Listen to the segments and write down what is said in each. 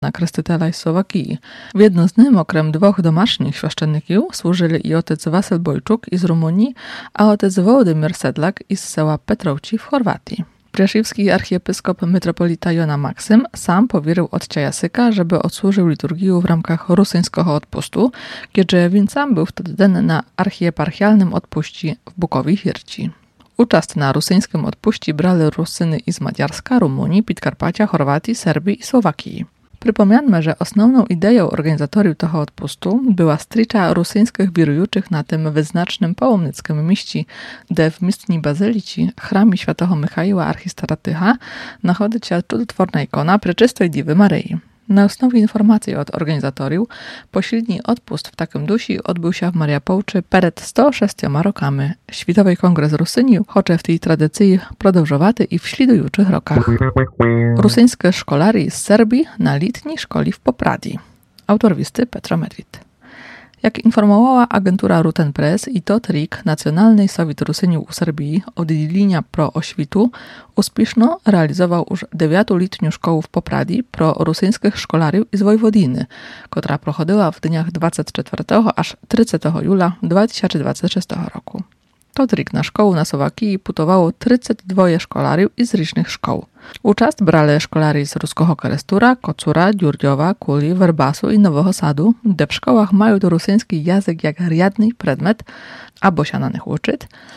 na Krstytela i Słowakii. W jednostnym okrem dwóch domaśnych świaszczenników służyli i otec Wasyl Bojczuk z Rumunii, a otec Wołodymyr Sedlak z sela Petrowci w Chorwatii. Przeszywski archiepiskop metropolita Jona Maksym sam powierzył otcia Jasyka, żeby odsłużył liturgię w ramach rusyńskiego odpustu, kiedy він sam był wtedy den na archieparchialnym odpuści w Bukowie Hirci. Uczast na rusyńskim odpuści brali Rusyny z Madziarska, Rumunii, Podkarpacia, Chorwatii, Serbii i Słowakii. Przypomniano, że основną ideą organizatorów tego odpustu była stricza rusyńskich wirujących na tym wyznacznym połomnickim mieście, gdzie w miestni bazylici chramie świętego Michaiła Archistratycha znajduje się cudotworna ikona Preczystej Dziewy Maryi. Na osnowie informacji od organizatorów pośredni odpust w takim dusi odbył się w Mariapolczy przed 106 rokami. Światowy Kongres Rusyni chce w tej tradycji продовжувати i w śledujących rokach. Rusyńskie szkolari z Serbii na letniej szkoli w Popradi. Autor listy Petro Medwid. Jak informowała agentura Ruten Press i to trik Nacjonalnej Sowiet Rusyniów u Serbii oddzielenia pro oświtu uspieszno realizował już 9-letnią szkołę w Popradi pro rusyńskich szkolariów z Wojwodiny, która prochodziła w dniach 24 aż 30 jula 2026 roku. To trik na szkołę na Słowakii putowało 32 szkolariów z różnych szkół. Uczast brali szkolari z ruskiego Kerestura, Kocura, Dziurdziowa, Kuli, Werbasu i Nowego Sadu, gdzie w szkołach mają to rusyński język jak riadny przedmiot, albo się na nich uczyć,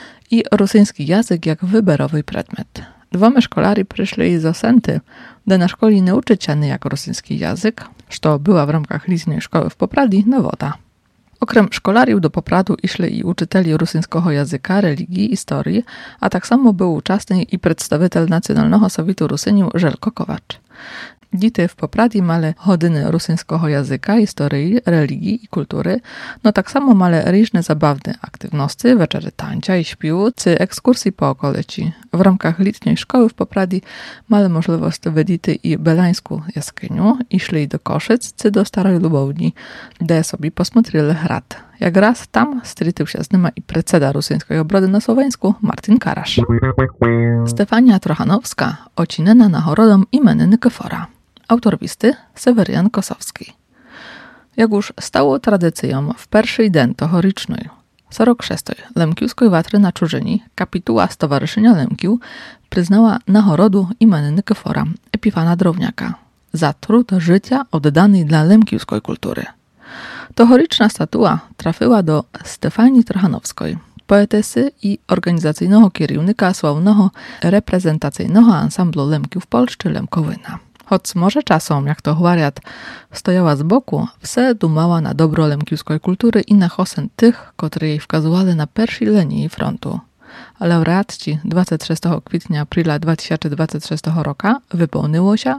i rusyński język jak wyborowy przedmiot. Dwoma szkolari przyszli z Osenty, gdzie na szkole nie uczyć się jak rosyjski język, co była w ramach licznej szkoły w Popradi Nowoda. Okrem szkolariów do Popradu išli i uczyteli rusyńskiego języka, religii, historii, a tak samo był uczestnik i przedstawiciel Nacjonalnego Sowietu Rusyniów Żelko Kowacz. Dzieci w Popradi mali godziny rusyńskiego języka, historii, religii i kultury, no tak samo mali różne zabawne aktywności, wieczery tańca i śpiewu, czy ekskursji po okolicy. W ramach letniej szkoły w Popradi mali możliwość widzieć i belańską jaskinię, išli do Koszyc, czy do Starej Lubowni, gdzie sobie posмотрели hrad. Jak raz tam strytył się z nimi i predseda rusyńskiej obrody na Słoweńsku Martin Karasz. Stefania Trochanowska ocinena nagrodą imienia Nikifora. Autor listy Seweryjan Kosowski. Jak już stało tradycją w pierwszy dzień tohorycznej 46. Lemkiewskiej watry na Czurzyni kapituła Stowarzyszenia Lemkiw przyznała nagrodę imienia Nikifora Epifana Drowniaka za trud życia oddany dla lemkiewskiej kultury. Tohoryczna statua trafiła do Stefanii Trochanowskiej, poetesy i organizacyjnego kierownika sławnego reprezentacyjnego ansamblu Lemkiw Polszczy Lemkowyna. Choć może czasem, jak to wariat, stojała z boku, wse dumała na dobro lemkiewskiej kultury i na hosen tych, którzy jej wskazywali na pierwszej linii frontu. Laureatci 23 kwietnia aprila 2026 roku wypełniło się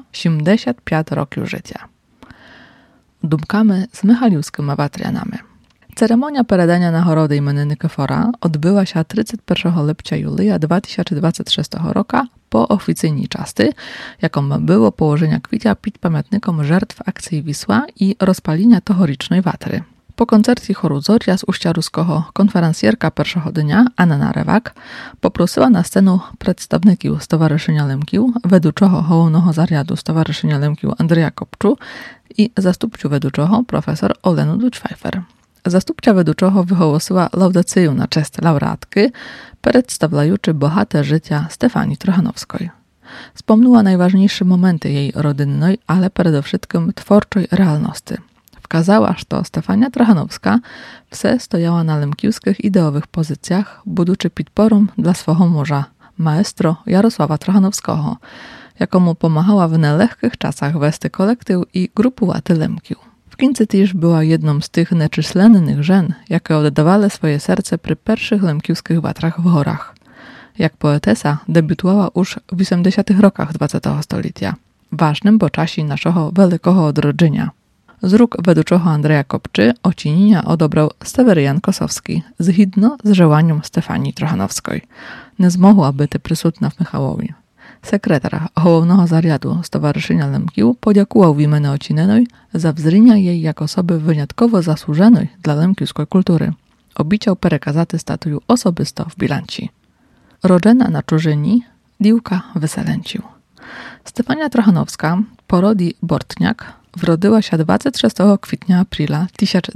75 roków życia. Dumkamy z Michaliwskimi watrianami. Ceremonia peredania nagrody imienia Nikifora odbyła się 31 lipca Julia 2026 roku po oficjalnej czasty, jaką było położenie kwicia pod pamiętnikiem żertw akcji Wisła i rozpalenia tohorycznej watry. Po koncercie choru Zorya z uścia ruskiego konferencjerka pierwszego dnia Anna Narewak poprosiła na scenę przedstawników Stowarzyszenia Lemkiw, wedłuczego Hołownego Zariadu Stowarzyszenia Lemkiw Andrzeja Kopczu i zastupciu wedłuczego profesor Olenu Duczwajfer. Zastupcia wedłuczego wyhołosiła laudację na cześć laureatki, przedstawiający bohate życia Stefanii Trochanowskiej. Wspomniała najważniejsze momenty jej rodzinnej, ale przede wszystkim twórczej realności. Wkazała, że Stefania Trochanowska wse stojała na lemkiewskich ideowych pozycjach, budучи podporą dla swojego męża, maestro Jarosława Trochanowskiego, jakomu pomagała w nielehkich czasach wести kolektyw i grupowaty Lemkiw. W końcu też była jedną z tych nieczyslennych żen, jakie oddawały swoje serce przy pierwszych lemkiewskich watrach w górach. Jak poetesa debiutowała już w 80. rokach XX stulecia, ważnym po czasie naszego wielkiego odrodzenia. Z róg wedłuczego Andrzeja Kopczy ocinienia odebrał Seweryjan Kosowski, zgodnie z żełaniem Stefanii Trochanowskiej. Nie zmogła być przysutna w Michałowie. Sekretarz Hołownego Zariadu Stowarzyszenia Lemkiw podziękował w imieniu ocinenej za wzrynia jej jak osoby wyjątkowo zasłużonej dla lemkiewskiej kultury. Obiciał perekazaty statuju osobisto w bilanci. Rodzena na Czurzyni, Diłka Wyselęcił. Stefania Trochanowska, porodi Bortniak, wrodyła się 26 kwietnia aprila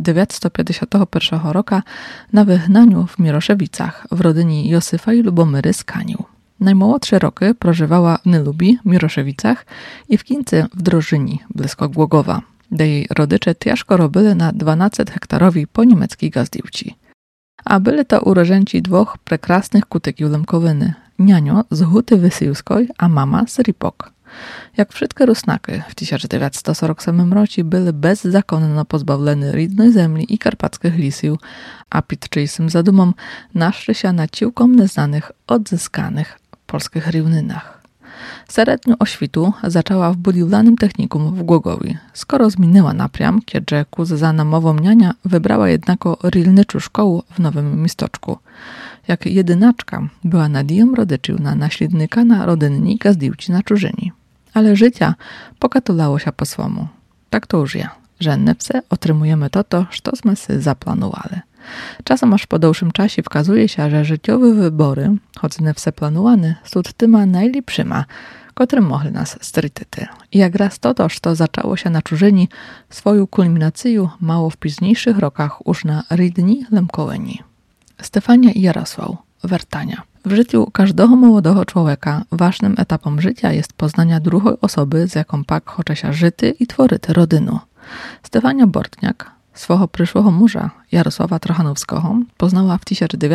1951 roku na wyhnaniu w Miroszewicach w rodyni Josyfa i Lubomyry z Kanił. Najmłodsze roky prożywała w Nylubi, Miroszewicach i w Kincy w Drożyni, blisko Głogowa, gdzie jej rodycze ciężko robili na 12-hektarowi po niemieckiej gazdiłci. A byli to urożęci dwóch prekrasnych kutykiów Lemkowyny, nianio z Huty Wysyłskiej, a mama z Ripok. Jak wszystkie Rusnaky w 1947 roku były bezzakonno pozbawione rідної земli i karpackich lisiów, a pід czyjsym zadumom naszli się na ciłkom nieznanych, odzyskanych polskich równynach. Średnią oświtu zaczęła w budowlanym technikum w Głogowi. Skoro zmieniła napriam, kiedy kuz za namową niania wybrała jednako rilnyczą szkołę w Nowym Mistoczku. Jak jedynaczka była nadzieją rodyczył na naśladnika na rodynni gazdiłci na Czużyni. Ale życia pokatulało się po swomu. Tak to już ja, że nepse otrzymujemy to, cośmy sobie zaplanowali. Czasem aż po dłuższym czasie wskazuje się, że życiowe wybory, choć nepse planowane, są tyma najlepszyma, które mogli nas strytyty. I jak raz to zaczęło się na Czużyni, swoją kulminację mało w późniejszych rokach już na rydni Lemkoweni. Stefania i Jarosław, Wertania. W życiu każdego młodego człowieka ważnym etapem życia jest poznania drugiej osoby, z jaką pak chce się żyty i tworzyć rodynu. Stefania Bortniak swojego przyszłego męża Jarosława Trochanowskiego poznała w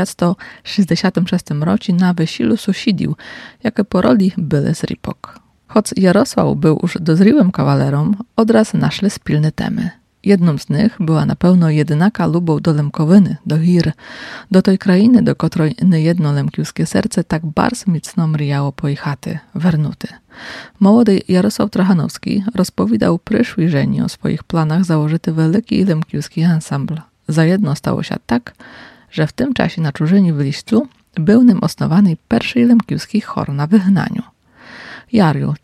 1966 roku na wesielu sąsiadów, jakie po roli były z Ripok. Choć Jarosław był już dozriłym kawalerą, odraz naszli spilne temy. Jedną z nich była na pewno jedynaka lubą do Lemkowyny, do Hir, do tej krainy, do której niejedno lemkiewskie serce tak bardzo mocno mriało pojechaty, wernuty. Młody Jarosław Trochanowski rozpowiadał przyszłej żeni o swoich planach założyć wielki lemkiewski ansambl. Za jedno stało się tak, że w tym czasie na Czużyni w Liściu był nim osnowany pierwszy lemkiewski chór na wygnaniu. Jariu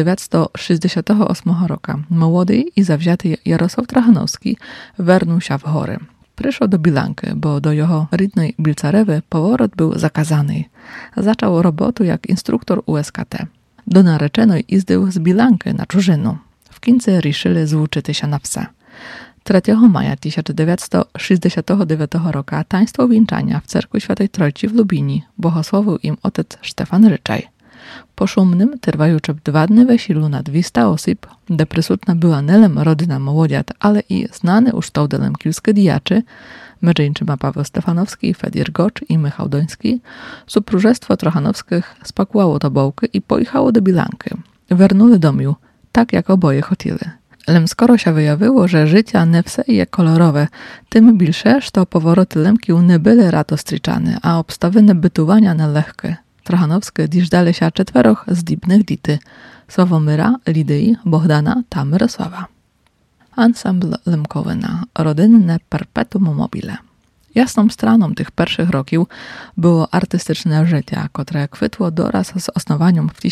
1968 roku młody i zawzięty Jarosław Trochanowski wernął się w chory. Przyszedł do Bilanki, bo do jego rydnej Bilcarewy powrót był zakazany. Zaczął robotę jak instruktor USKT. Do nareczonej izdył z Bilanki na Czużynu. W Kince riszyli złuczyć się na wse. 3 maja 1969 roku taństwo wieńczania w Cerkwi Świętej Trójcy w Lubini błogosławił im ojciec Stefan Ryczaj. Po szumnym, trwającym 2 dni weselu na 200 osób, gdzie przysutna była nelem rodzina młodziat, ale i znany już wtedy lemkiewskie diaczy, mężczyźni Paweł Stefanowski, Fedir Gocz i Michał Doński, supróżestwo Trochanowskich spakowało tobołki i pojechało do Bilanki. Wernuli domiu, tak jak oboje chcieli. Lem skoro się wyjawiło, że życia nie wse je kolorowe, tym bilsze, że powroty Lemkił nie były ratostrzyczane, a obstawione bytowania nie lekkie. Trochanowskie diżdali się 4 zdibnych dity – Sławomyra, Lidyi, Bohdana ta Mirosława. Ansambl Lemkowyna – rodynne perpetuum mobile. Jasną stroną tych pierwszych roków było artystyczne życie, które kwitło doraz z osnowaniem w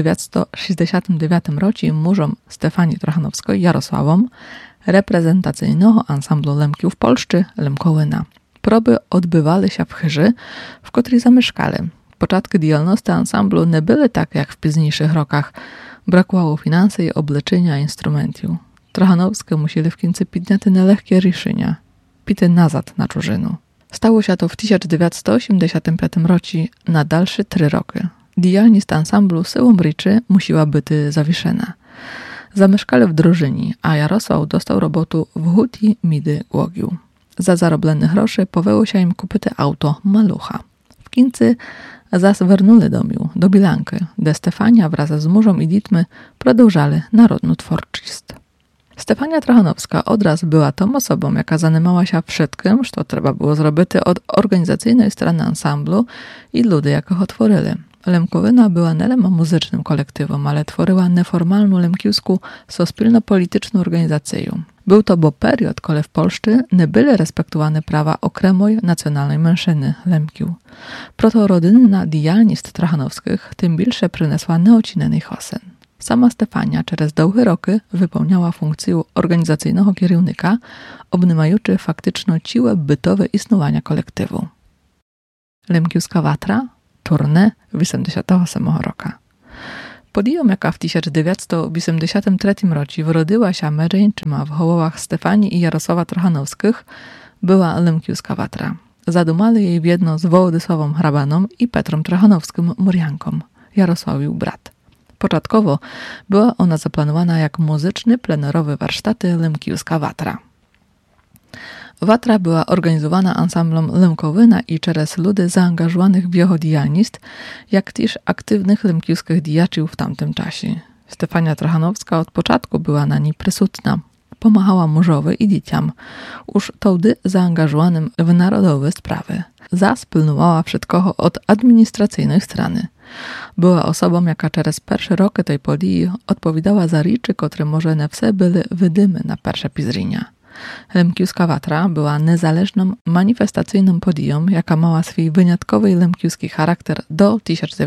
1969 roku mużom Stefanii Trochanowskiej Jarosławom reprezentacyjnego ansamblu Lemkiów w Polsce Lemkowyna. Próby odbywali się w Chyży, w której zamieszkali. Początki działalności ansamblu nie były tak jak w późniejszych rokach. Brakowało finansy i obleczenia instrumentów. Trochanowskie musieli w końcu podjąć nielehkie ryszenia. Pity nazad na Czużynu. Stało się to w 1985 roku na dalsze 3 roki. Działalność ansamblu siłą ryczy musiała być zawieszona. Zamieszkali w Drożyni, a Jarosław dostał robotę w Huti Midy Głogiu. Za zarobione grosze powyło się im kupić auto Malucha. W Kincy zas wernuli do Bilanki, gdzie Stefania wraz z mużą i dziećmi продовжali narodną twórczość. Stefania Trochanowska odraz była tą osobą, jaka zanimała się wszystkim, co trzeba było zrobić od organizacyjnej strony ansamblu i ludzi, jakich otworzyli. Lemkowyna była nie tylko muzycznym kolektywem, ale tworzyła neformalną lemkiewską sospilno-polityczną organizację. Był to bo period, kiedy w Polsce nie były respektowane prawa okremoj nacjonalnej mężczyzny Lemkiów. Proto rodynna działalność Trochanowskich tym większe przyniosła nieocinany hosen. Sama Stefania przez długie roky wypełniała funkcję organizacyjnego kierownika, obnimajuczy faktyczną siłę bytowe istnienia kolektywu. Lemkiewska watra, tournée 88 roku. Podijom, jaka w 1983 roці wyrodyła się mężczyma w hołowach Stefanii i Jarosława Trochanowskich, była Lękiuska Watra. Zadumali jej wiedno z Wołodysławą Hrabaną i Petrem Trochanowskim Murjanką, Jarosławiu brat. Początkowo była ona zaplanowana jak muzyczny, plenerowy warsztaty Lękiuska Watra. Watra była organizowana ansamblom Lękowyna i przez ludy zaangażowanych w jeho dialnist, jak też aktywnych lękiuskich diaczył w tamtym czasie. Stefania Trochanowska od początku była na niej prysutna. Pomachała mężowi i dzieciom, już tołdy zaangażowanym w narodowe sprawy. Pilnowała wszystko od administracyjnej strony. Była osobą, jaka przez pierwsze roky tej podii odpowiadała za rzeczy, które może nie wse były wydymy na pierwsze pizrinia. Lękiuska Watra była niezależną, manifestacyjną podiją, jaka mała swój wyjątkowy lękiuski charakter do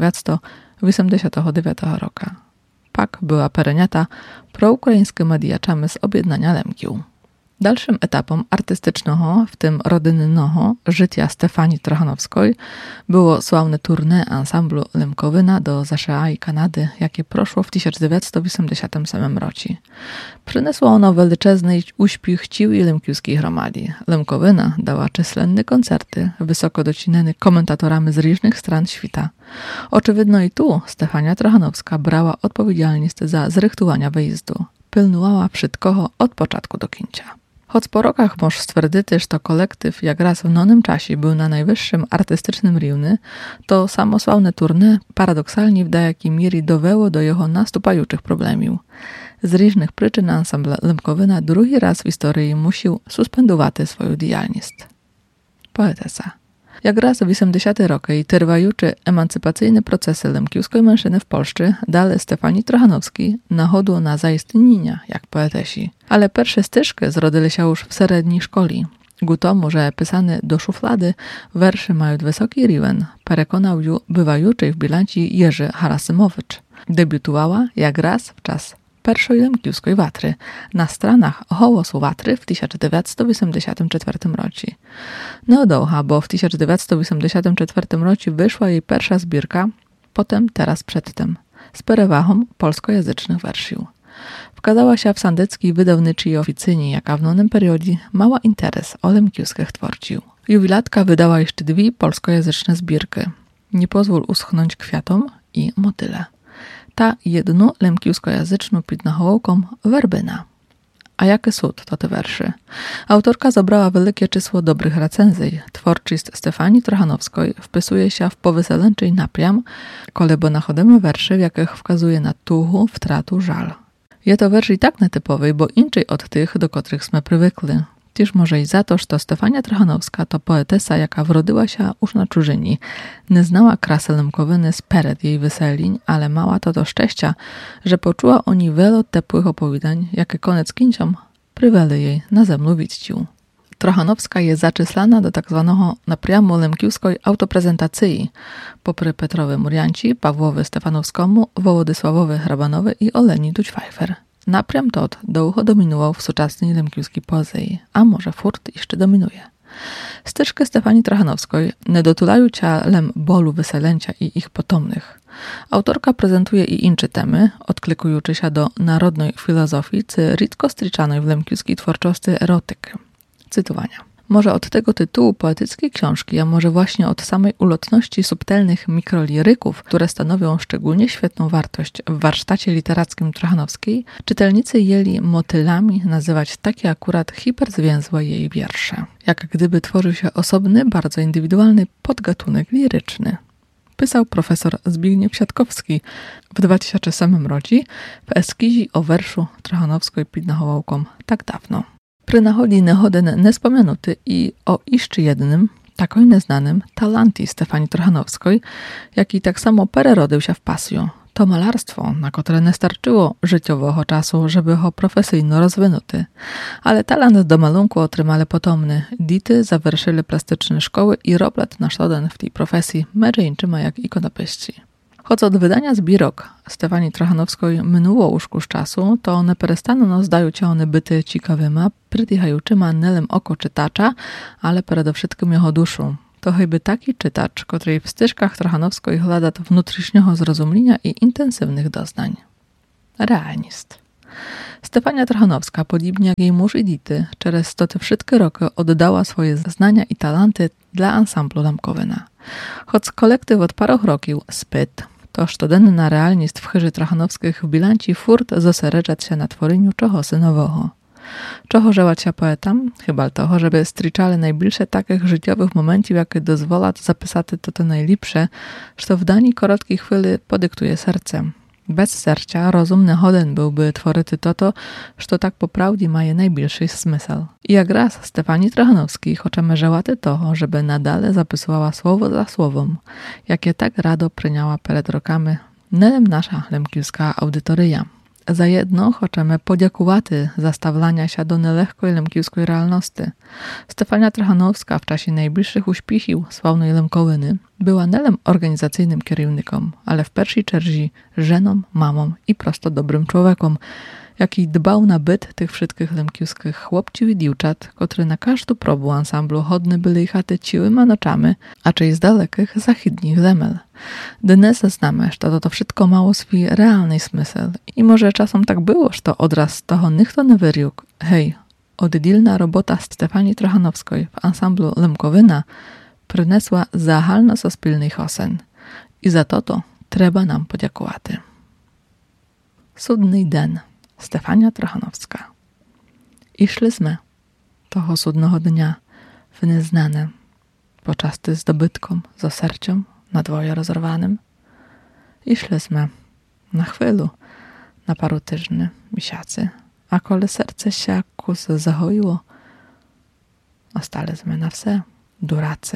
1989 roku. Pak była pereniata proukraińskimi diaczami z objednania Lękiu. Dalszym etapem artystycznego, w tym rodynnego, życia Stefanii Trochanowskiej było sławne tournée ansamblu Lękowyna do ZSA i Kanady, jakie proszło w 1987 roku. Przyniosło ono wielczezny uśpiech ciłej lękiuskiej gromady. Lękowyna dała czysłenne koncerty, wysoko docinane komentatorami z różnych stron świata. Oczywidno i tu Stefania Trochanowska brała odpowiedzialność za zrychtowanie wyjazdu. Pilnowała wszystko od początku do końca. Choć po rokach możesz stwierdzić, że to kolektyw jak raz w nonym czasie był na najwyższym artystycznym równie, to samosławne tournée paradoksalnie w dajakiej mierze dowiało do jego następujących problemów. Z różnych przyczyn ansambl Lękowyna drugi raz w historii musiał suspendować swoją działalność. Poetesa. Jak raz w 80 roky i trwajuczy emancypacyjne procesy lękiuskiej mężczyzny w Polsce dali Stefanii Trochanowskiej nachodu na zaistnienia jak poetesi. Ale pierwsze styżki zrodzili się już w średniej szkoli. Ku tomu, że pisane do szuflady werszy mają wysoki riwen, przekonał ją bywajuczy w bilanci Jerzy Harasymowicz. Debiutowała jak raz w czas pierwszej lękiuskiej Watry na stronach Hołosu Watry w 1984 roku. No dołha, bo w 1984 roku wyszła jej pierwsza zbiórka, potem teraz przedtem, z perewachą polskojęzycznych wersjiów. Wkazała się w sandeckiej wydawniczej oficynie, jaka w nonym periodzie mała interes o lękiuskich tworcił. Jubilatka wydała jeszcze dwie polskojęzyczne zbiórki. Nie pozwól uschnąć kwiatom i motyle. Ta jedną lękiuskojęzyczną pitnohołką Werbyna. A jakie cud to te werszy? Autorka zabrała wielkie czysło dobrych recenzji. Twórczość Stefanii Trochanowskiej wpisuje się w powyselęczej napiam, kolebo nachodzimy werszy, w jakich wskazuje na tuchu, wtratu, żal. Je to werszy i tak nietypowej, bo inaczej od tych, do których sme przywykli. Też może i za to, że Stefania Trochanowska to poetesa, jaka wrodyła się już na czużyni. Nie znała krasy Lękowyny speret jej wyseliń, ale mała to do szczęścia, że poczuła o niej wiele tepłych opowiadań, jakie koniec kinciom pryweli jej na zemlu widźciu. Trochanowska jest zaczyslana do tak zwanego napriamu lękiuskiej autoprezentacji, popry Petrowy Murjanci, Pawłowy Stefanowskomu, Wołodysławowy Hrabanowy i Oleni Dućwajfer. Napriam tot długo dominował w współczesnej lękiuskiej poezji, a może furt jeszcze dominuje. Styżkę Stefanii Trochanowskiej nie dotulają cialem bolu wyselęcia i ich potomnych. Autorka prezentuje i inne temy, odklikujące się do narodnej filozofii, czy rzadko striczanej w lękiuskiej twórczości erotyki. Cytowania. Może od tego tytułu poetyckiej książki, a może właśnie od samej ulotności subtelnych mikroliryków, które stanowią szczególnie świetną wartość w warsztacie literackim Trochanowskiej, czytelnicy jęli motylami nazywać takie akurat hiperzwięzłe jej wiersze. Jak gdyby tworzył się osobny, bardzo indywidualny podgatunek liryczny. Pisał profesor Zbigniew Siatkowski w 2007 roku w eskizi o werszu Trochanowskiej Pitnohołką tak dawno. Przy nachodzi nehoden niespomenuty i o jeszcze jednym, takoj neznanym, talanti Stefanii Trochanowskiej, jaki tak samo pererodył się w pasju. To malarstwo, na które nie starczyło życiowego czasu, żeby go profesyjno rozwinuty. Ale talent do malunku otrzymali potomny. Dity zawerszyli plastyczne szkoły i roblet na sztoden w tej profesji mężczyźni jak ikonopiści. Choć od wydania zbirok Stefanii Trochanowskiej minęło już z czasu, to one perestaną zdają się one byty ciekawyma, przytychającyma nelem oko czytacza, ale przede wszystkim jego duszu. to chyba taki czytacz, który w styżkach Trochanowskiej hledat внутрішнього zrozumienia i intensywnych doznań. Realist. Stefania Trochanowska, podobnie jak jej mąż Edity, przez te wszystkie roki oddała swoje znania i talenty dla ansamblu Lemkowyna. Choć kolektyw od paru roków spyt, to sztodenna realist w chyży Trochanowskich w bilanci furt zosereczać się na tworzeniu czegoś nowego. Czego żełać się poetam? Chyba toho, żeby stryczali najbliższe takich życiowych momentów, jakie dozwolać zapisać to najlepsze, co w danej krótkiej chwili podyktuje sercem. Bez serca rozumny choden byłby tworzyć to, co tak po prawdzie ma najbliższy smysł. I jak raz Stefanii Trochanowskiej chcemy żełaty toho, żeby nadal zapisywała słowo za słowom, jakie tak rado przyniała przed rokami, nelem nasza lemkiewska audytoryja. Za jedno chcemy podziękować za stawlania się do nelehkoj lemkiewskiej realności. Stefania Trochanowska w czasie najbliższych uśpichów sławnej Lemkowyny była nelem organizacyjnym kierownikiem, ale w pierwszej czerzi żeną, mamą i prosto dobrym człowiekiem, jaki dbał na byt tych wszystkich lemkiewskich chłopców i dziewczat, które na każdą próbę ansamblu chodne byli chaty ciłyma noczami, a czy z dalekich zachidnich zemel. Dnes znamy, że to wszystko mało swój realny smysł i może czasem tak było, że odraz z toho nikto nie wyriógł. Hej, oddilna robota Stefanii Trochanowskiej w ansamblu Lemkowyna przynesła zahalno-sospilny hosen i za to trzeba nam podziękować. Sudny den. Stefania Trochanowska. I szliśmy toho sudnego dnia w nieznane, poczasty zdobytkom, za sercem na dwoje rozerwanym. I szliśmy na chwilu, na paru tyżni, miesiacy, a kole serce się kus zahoiło, ostaliśmy na wse duracy.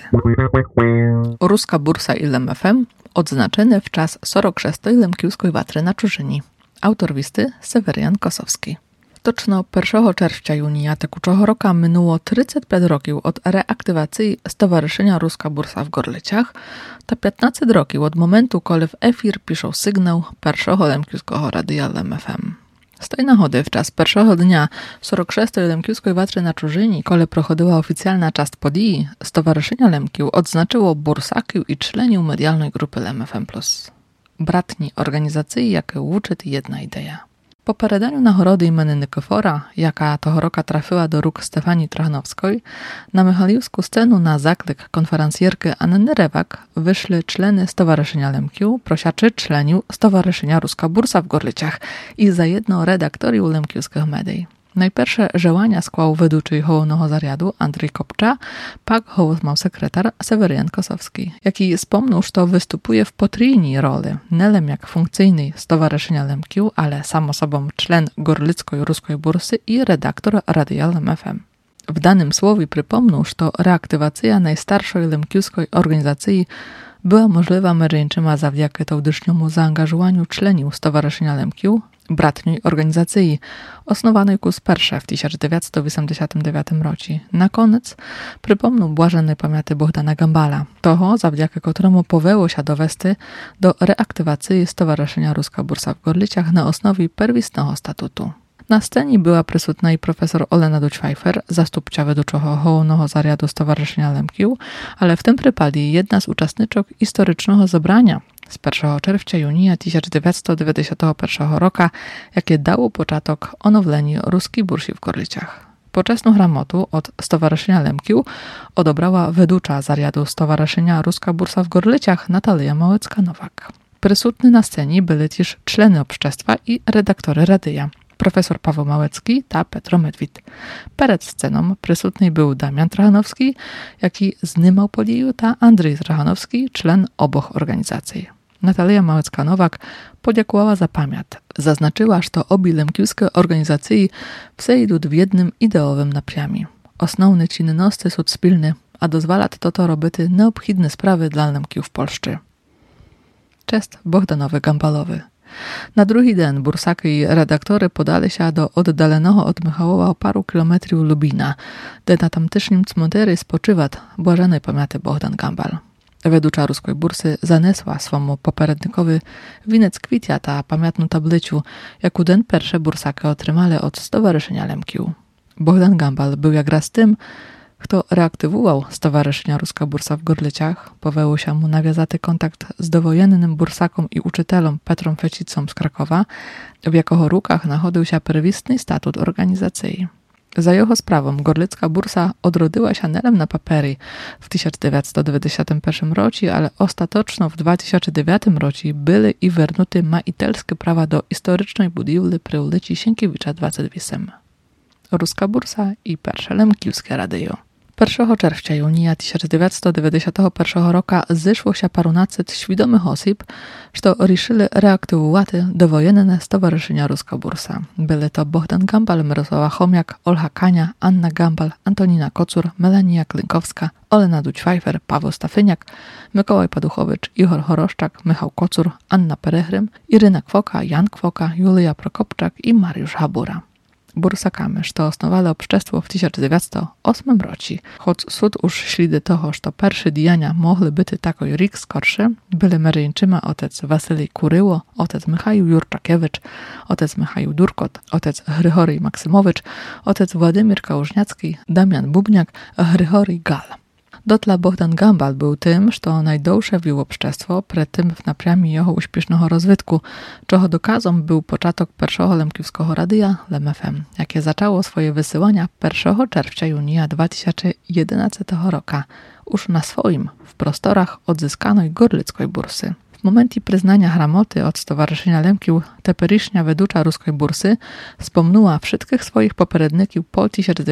Ruska Bursa i Lem FM odznaczone w czas 46. Lemkiewskiej watry na Czużyni. Autor listy Sewerian Kosowski. Točno 1 czerwca junia tekuczego roku minęło 35 roków od reaktywacji Stowarzyszenia Ruska Bursa w Gorlicach, to 15 roków od momentu, kiedy w efir piszą sygnał pierwszego lemkiewskiego radia Lem FM. Z tej nagody w czas pierwszego dnia 46. Lemkiewskiej watry na Czużyni, kiedy prochodziła oficjalna część podii, Stowarzyszenia Lemkiów odznaczyło bursakiów i członków medialnej grupy Lem FM+. Bratni organizacji, jakie łuczy jedna idea. Po peredaniu nagrody imienia Nikifora, jaka toho roka trafiła do róg Stefanii Trochanowskiej, na michalijowską scenę na zaklik konferencjerki Anny Rewak wyszli człony Stowarzyszenia Lemkiów, prosiaczy członiów Stowarzyszenia Ruska Bursa w Gorlicach i za jedno redaktoriów lemkiewskich medii. Najpierwsze żełania skłał wedłuczy hołownego zariadu Andrzej Kopcza, pak hołowny sekretar Sewerian Kosowski, jaki wspomniał, że występuje w potrójnej roli, nelem jak funkcyjnej Stowarzyszenia Lemkiów, ale samo sobą człon Gorlickiej Ruskiej Bursy i redaktor Radia Lem FM. W danym słowie przypomniał, że reaktywacja najstarszej lemkiewskiej organizacji była możliwa mężczyznom zawdzięki tałdyszniemu zaangażowaniu członów Stowarzyszenia Lemkiów, bratniej organizacji, osnowanej kus pierwsze w 1989 roku. Na koniec przypomnął błażennej pamięci Bohdana Gambala, toho, zawdzięki któremu powęło się dowести do reaktywacji Stowarzyszenia Ruska Bursa w Gorlicach na osnowie pierwotnego statutu. Na scenie była przysutna i profesor Olena Duć-Pfeiffer, zastupcza wedłuczego hołownego zariadu Stowarzyszenia Lemkiów, ale w tym przypadku jedna z uczestniczek historycznego zebrania z 1 czerwca junia 1991 roku, jakie dało początek onowleniu Ruskiej Bursi w Gorlicach. Poczesną gramotu od Stowarzyszenia Lemkiów odebrała wedłucza zariadu Stowarzyszenia Ruska Bursa w Gorlicach Natalia Małecka-Nowak. Przysutni na scenie byli też człony obszczestwa i redaktory radia. Profesor Paweł Małecki ta Petro Medwid. Przed sceną przysutny był Damian Trochanowski, jaki znymał podieju ta Andrzej Trochanowski, człon oboch organizacji. Natalia Małecka-Nowak podziękowała za pamięć. Zaznaczyła, że to obie lemkiewskie organizacje przejdą w jednym ideowym napiamie. Osnovne czynności są wspólne, a dozwala to robić neobchidne sprawy dla Lemkiów w Polsce. Cześć Bohdanowy Gambalowy. Na drugi dzień bursaki i redaktory podali się do oddalonego od Michałowa o paru kilometrów Lubina, gdzie na tamtejszym cmentarzu spoczywa błażenej pamięci Bohdan Gambal. Wedłucza Ruskiej Bursy zanesła swemu poprzednikowi winec kwitia ta pamiętną tabliciu, jaką den pierwsze bursaki otrzymali od Stowarzyszenia Lemkiów. Bohdan Gambal był jak raz tym, Kto reaktywował Stowarzyszenia Ruska Bursa w Gorlyciach, powołał się mu nawiązany kontakt z dowojennym bursakom i uczytelom Petrą Fecicą z Krakowa, w jego rukach nachodził się pierwotny statut organizacji. Za jego sprawą Gorlicka Bursa odrodziła się nelem na papiery w 1991 roku, ale ostatecznie w 2009 roku były i wernute majitelskie prawa do historycznej budowli przy ulicy Sienkiewicza 28. Ruska Bursa i pierwsze Lemkiewskie radio. 1 czerwca junia 1991 roku zeszło się parunacyt świadomych osób, że riszyli reaktywować dowojenne Stowarzyszenia Ruska Bursa. Byli to Bohdan Gambal, Mirosława Chomiak, Olha Kania, Anna Gambal, Antonina Kocur, Melania Klinkowska, Olena Duć-Pfeiffer, Paweł Stafyniak, Mikołaj Paduchowicz, Igor Choroszczak, Michał Kocur, Anna Perechrym, Iryna Kwoka, Jan Kwoka, Julia Prokopczak i Mariusz Habura. Bursakami, że osnowali obszczestwo w 1908 roku. Choć sud już ślady toho, że pierwsze działania mogły być takoj rik skorsze, byli Maryjczyma otec Wasylij Kuryło, otec Michał Jurczakiewicz, otec Michał Durkot, otec Hrychory Maksymowicz, otec Władimir Kałużniacki, Damian Bubniak, Hrychory Gal. Dotla Bohdan Gambal był tym, że najdłuższe wił obszczestwo, przed tym w napriami jego uśpiesznego rozwitku, czego dokazom był początek pierwszego Lemkiewskiego radia Lem FM, jakie zaczęło swoje wysyłania 1 czerwca junia 2011 roku, już na swoim, w prostorach odzyskanej Gorlickiej Bursy. W momencie przyznania hramoty od Stowarzyszenia Lemkiów teperyśnia weducza Ruskiej Bursy wspomniała wszystkich swoich poprzedników po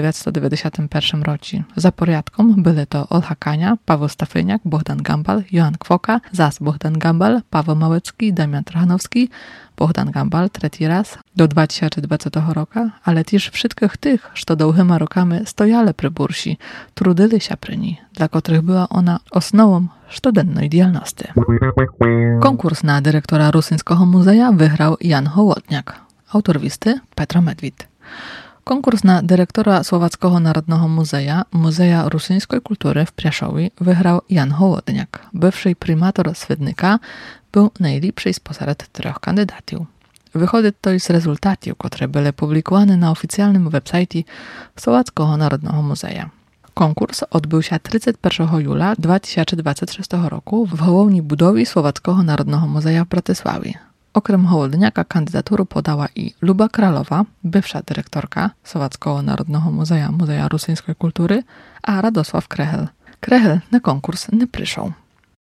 1991 roku. Za porядką byli to Olha Kania, Paweł Stafyniak, Bohdan Gambal, Joan Kwoka, zas Bohdan Gambal, Paweł Małecki, Damian Trachanowski, Bohdan Gambal trzeci raz do 2020 roku, ale też wszystkich tych, co długimi rokami stojali przy bursi, trudyli się przy niej, dla których była ona osnową codziennej działalności. Konkurs na dyrektora Rusyńskiego Muzeja wygrał Jan Hołodniak, autor listy Petro Medwid. Konkurs na dyrektora Słowackiego Narodowego Muzeja, Muzeja Rusyńskiej Kultury w Priaszowie wygrał Jan Hołodniak. Bywszy prymator Swydnyka był najlepszy spośród 3 kandydatów. Wychodzi to z rezultatów, które były publikowane na oficjalnym websajcie Słowackiego Narodowego Muzeja. Konkurs odbył się 31 jula 2026 roku w Hołowni budowy Słowackiego Narodowego Muzeja w Bratysławie. Okrem Hołodniaka kandydaturę podała i Luba Kralowa, bywsza dyrektorka Słowackiego Narodowego Muzeja, Muzeja Rusyńskiej Kultury, a Radosław Krechel. Krechel na konkurs nie przyszedł.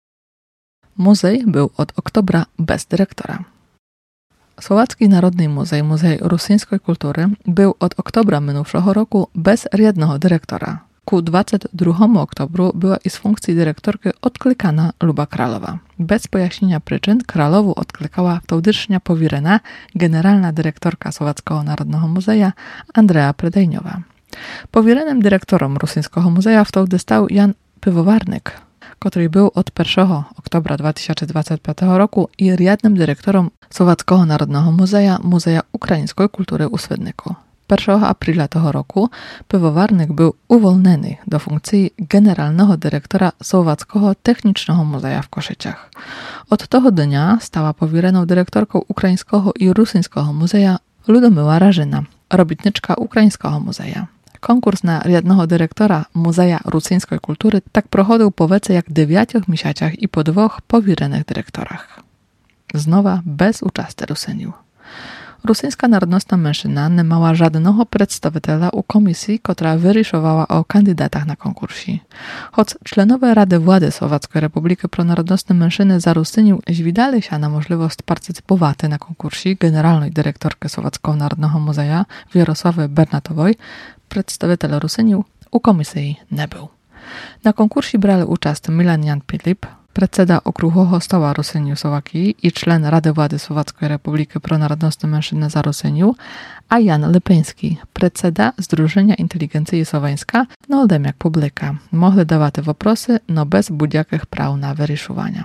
Muzej był od oktobra bez dyrektora. Słowacki Narodny Muzej, Muzej Rusyńskiej Kultury był od oktobra minувшого roku bez jednego dyrektora. Ku 22 oktobru była i z funkcji dyrektorki odklikana Luba Kralowa. Bez pojaśnienia przyczyn Kralowu odklikała wtedy powierena generalna dyrektorka Słowackiego Narodowego Muzeja Andrea Predejniowa. Powierenym dyrektorem Rusyńskiego Muzeja wtedy stał Jan Piwowarnyk, który był od 1 oktobra 2025 roku i jednym dyrektorem Słowackiego Narodowego Muzeja, Muzeja Ukraińskiej Kultury u Swydnyku. 1 aprila tego roku Piwowarnyk był uwolniony do funkcji generalnego dyrektora Słowackiego Technicznego Muzeja w Koszyciach. Od tego dnia stała powiereną dyrektorką Ukraińskiego i Rusyńskiego Muzeja Ludomyła Rażyna, robitniczka Ukraińskiego Muzeja. Konkurs na jednego dyrektora Muzeja Rusyńskiej Kultury tak prochodził po więcej jak 9 miesiącach i po 2 powierenych dyrektorach. Znowa bez uczasty Rusyniów. Rusyńska narodnostna mężczyzna nie miała żadnego przedstawiciela u komisji, która wyryszowała o kandydatach na konkursie. Choć członowie Rady Władzy Słowackiej Republiki Pronarodnostne Mężczyzny za Rusyniów zwidali się na możliwość partycypowaty na konkursie generalnej dyrektorki Słowackiego Narodowego Muzeja Jarosławy Bernatowej, przedstawiciel Rusyniów u komisji nie był. Na konkursie brali udział Milan Jan Pilip, predseda Okrągłego Stoła Rusyniów Słowakii i czlen Rady Władzy Słowackiej Republiki Pronarodnostne Mężczyzny za Rusyniów, a Jan Lypyński, predseda Zdrużenia Inteligencji Słowańska, no odem jak publika. Mogli dawać wопросы, no bez budjakich praw na wyryszowania.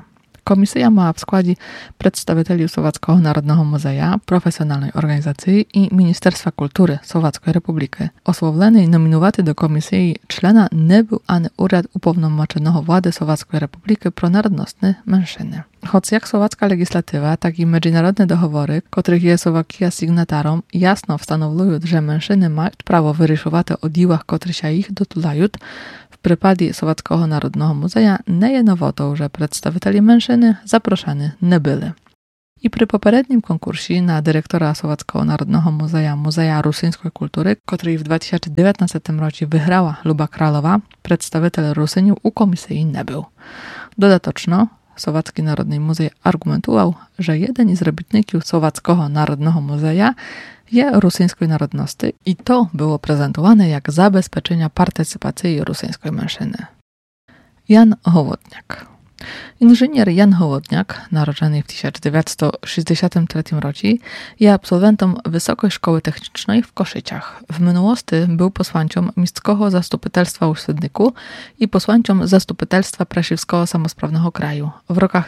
Komisja miała w składzie przedstawicieli Słowackiego Narodnego Muzeja, profesjonalnej organizacji i Ministerstwa Kultury Słowackiej Republiki. Osłowleny i nominowany do komisji czlena nie był ani urząd upełnomoczonego władzy Słowackiej Republiki pro narodnostne mężczyzny. Choć jak słowacka legislatywa, tak i międzynarodne dohowory, których jest Słowakia sygnatarą, jasno wstanowiują, że mężczyzny mają prawo wyrysować o dziełach, które się ich dotulają, w przypadku Słowackiego Narodnego Muzeja nie jest nowotą, że przedstawiciele mężczyzny zaproszeni nie byli. I przy poprzednim konkursie na dyrektora Słowackiego Narodnego Muzeja Muzeja Rusyńskiej Kultury, który w 2019 roku wygrała Luba Kralowa, przedstawiciel Rusyniów u komisji nie był. Dodatkowo Słowacki Narodny Muzej argumentował, że jeden z robitników Słowackiego Narodnego Muzeja jest rusyńskiej narodności i to było prezentowane jak zabezpieczenie partycypacji rusyńskiej mężczyzny. Jan Hołodniak. Inżynier Jan Hołodniak, narodzony w 1963 roku, jest absolwentem Wysokiej Szkoły Technicznej w Koszyciach. W minułosti był posłańcą Miejskiego Zastupitelstwa u Świdniku i posłańcą Zastupitelstwa Prasiewskiego Samosprawnego Kraju. W rokach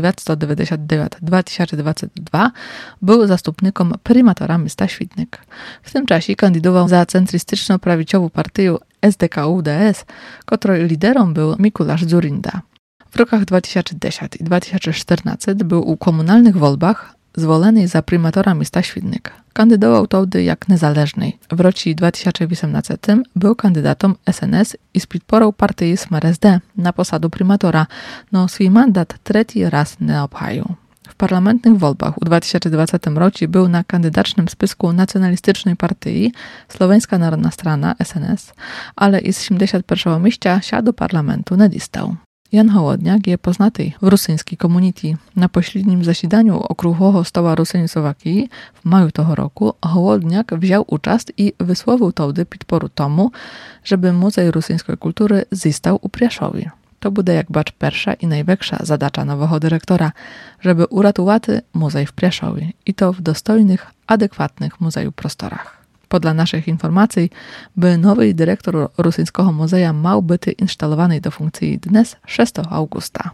1999-2022 był zastupnikiem prymatora miasta Świdnik. W tym czasie kandydował za centrystyczno-prawicową partię SDKU-DS, której liderem był Mikuláš Dzurinda. W rokach 2010 i 2014 był u komunalnych wyborach zwolony za prymatora miasta Świdnik. Kandydował wtedy jak niezależny. W roku 2018 był kandydatem SNS i z podporą partii SMRSD na posadu prymatora, no swój mandat trzeci raz nie obhajił. W parlamentnych wyborach w 2020 roku był na kandydacznym spisku nacjonalistycznej partii Słoweńska Narodna Strana SNS, ale z 71 miejsca się do parlamentu nie dostał. Jan Hołodniak jest poznaty w rosyjskiej community. Na pośrednim zasiedaniu Okrągłego Stołu Rusyń Słowakii w maju tego roku Hołodniak wziął udział i wysłowił wtedy podporu tomu, żeby Muzej Rusyńskiej Kultury został u Priaszowi. To będzie jak bacz pierwsza i największa zadacza nowego dyrektora, żeby uratować muzej w Priaszowi i to w dostojnych, adekwatnych muzeju prostorach. Podle naszych informacji, by nowy dyrektor Rusyńskiego Muzeja miał być instalowany do funkcji dnes 6 augusta.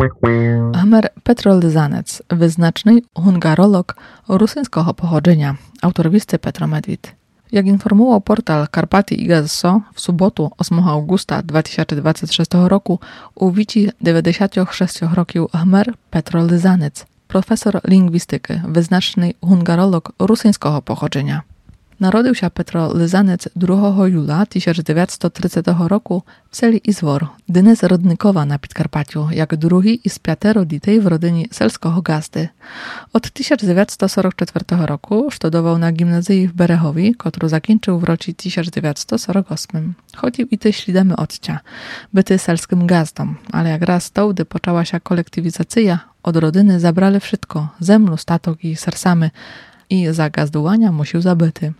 Hmer Petro Lyzanec, wyznaczny hungarolog rusyńskiego pochodzenia, autor listy Petro Medwid. Jak informował portal Karpaty IGZSO, w sobotu 8 augusta 2026 roku u wieku 96 roku Hmer Petro Lyzanec, profesor lingwistyki, wyznaczny hungarolog rusyńskiego pochodzenia. Narodził się Petro Lyzanec 2 jula 1930 roku w seli Izwor, Dynes Rodnikowa na Podkarpaciu, jak drugi z 5 dzieci w rodzinie selskiego gazdy. Od 1944 roku studował na gimnazji w Berechowie, którą zakończył w roku 1948. Chodził i te śladami ojca, byty selskim gazdą, ale jak raz wtedy poczęła się kolektywizacja, od rodziny zabrali wszystko, zemlu, statok i sersamy i za gazdowania musiał zabyty.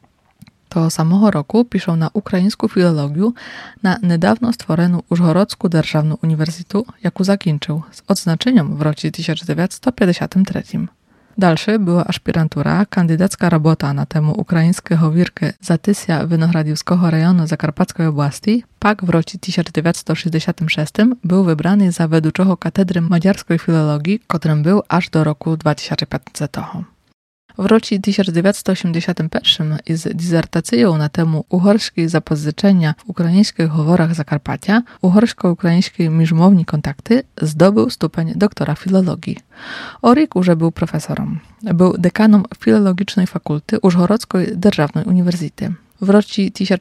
To samego roku piszą na ukraińską filologię na niedawno stworzoną Użhorodzką Dzierżawną Uniwersytetu, jaką zakończył, z odznaczeniem w roku 1953. Dalszy była aspirantura, kandydacka robota na temu ukraińskiego wirki Zatysja Winohradziwskiego rejonu Zakarpackiej oblasti, pak w roku 1966 był wybrany za weduczego katedry madziarskiej filologii, którym był aż do roku 2015. W roku 1981 z dizertacją na temu uhorskie zapożyczenia w ukraińskich goworach Zakarpacia, uhorsko-ukraińskie międzymownne kontakty, zdobył stupień doktora filologii. O rok już był profesorem. Był dekanem filologicznej fakulty Użhorodzkiej Dzierżawnej Uniwersytety. W roku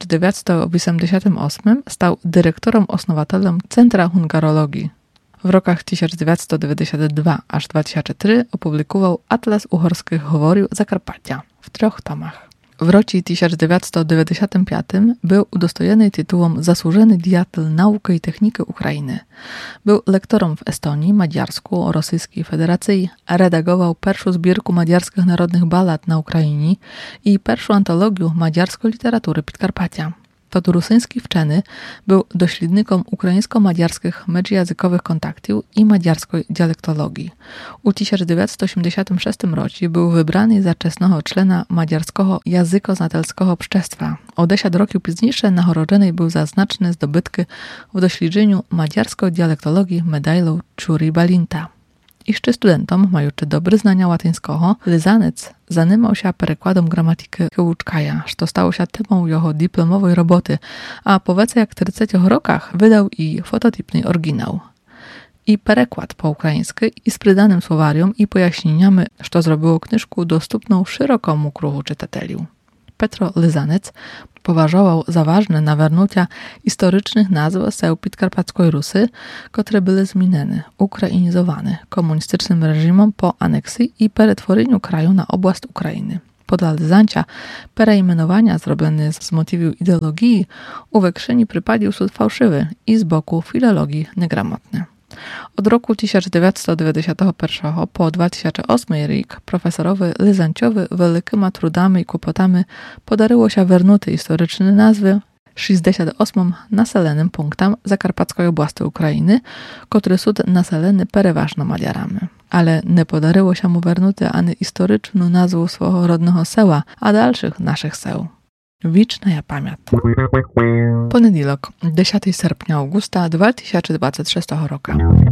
1988 stał dyrektorem osnowatelem Centra Hungarologii. W rokach 1992 aż 2003 opublikował Atlas Uhorskich Goworów Zakarpacia w 3 tomach. W roku 1995 był udostojony tytułem Zasłużony Diatel Nauki i Techniki Ukrainy. Był lektorem w Estonii, Madziarsku, o Rosyjskiej Federacji, redagował pierwszą zbiórkę madziarskich narodnych ballad na Ukrainie i pierwszą antologię madziarskiej literatury Podkarpacia. To rusyński wczeny był doślednikiem ukraińsko-madziarskich międzyjęzykowych kontaktów i madziarskiej dialektologii. U 1986 roku był wybrany za czesnego czlena madziarskiego językoznatelskiego pszczestwa. O 10 roku później nagrodzony był za znaczne zdobytki w doświadczeniu madziarskiej dialektologii medailą Czuri Balinta. Іще студентом, маючи добре знання латинського, Лизанець займався перекладом граматики Киучкая, що сталося темою його дипломової роботи, а по вece jak 30 rokach wydał i fototypny oryginał. I переклад по-українськи із приданим словарем і поясненнями, що зробило книжку доступną широкому кругу czytatelів. Petro Lizanec poważał za ważne naвернуття historycznych nazw seł Podkarpackiej Rusy, które były zmienione, ukrainizowane komunistycznym reżimom po aneksji i przetworzeniu kraju na oblast Ukrainy. Podla Lizancia pereimenowania zrobione z motywu ideologii uwekrzeni przypadł sud fałszywy i z boku filologii negramotne. Od roku 1991 po 2008 rok profesorowi Lizanciowi wielkimi trudami i kłopotami podaryło się вернути historyczne nazwy 68 naselionym punktom Zakarpackiej oblasti Ukrainy, które są naselone przeważnie Maďarami. Ale nie podaryło się mu вернути ani historyczną nazwę swojego rodnego seła, a dalszych naszych seł. Wieczna pamięć. Poniedziałek, 10 sierpnia Augusta 2026 roku.